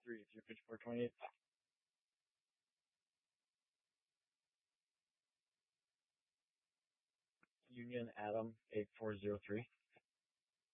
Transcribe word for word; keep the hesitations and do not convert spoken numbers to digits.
three. Is your pitch four twenty-eight? Union Adam eight four zero three.